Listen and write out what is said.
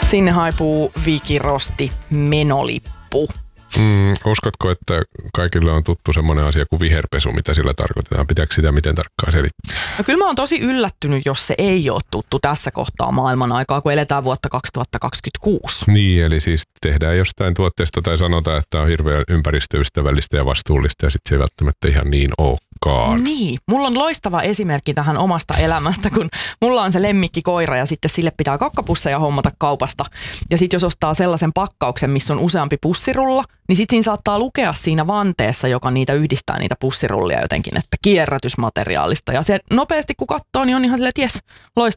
Sinne haipuu Vikirosti menolippu. Uskotko, että kaikille on tuttu semmoinen asia kuin viherpesu, mitä sillä tarkoitetaan? Pitääkö sitä miten tarkkaan selittää? No kyllä mä oon tosi yllättynyt, jos se ei ole tuttu tässä kohtaa maailman aikaa, kun eletään vuotta 2026. Niin, eli siis tehdään jostain tuotteesta tai sanotaan, että on hirveän ympäristöystävällistä ja vastuullista ja sitten se ei välttämättä ihan niin olekaan. Niin, mulla on loistava esimerkki tähän omasta elämästä, kun mulla on se lemmikkikoira ja sitten sille pitää kakkapusseja hommata kaupasta. Ja sitten jos ostaa sellaisen pakkauksen, missä on useampi pussirulla, niin sitten siinä saattaa lukea siinä vanteessa, joka niitä yhdistää niitä pussirullia jotenkin, että kierrätysmateriaalista. Ja se nopeasti kun katsoo, niin on ihan silleen, että jes,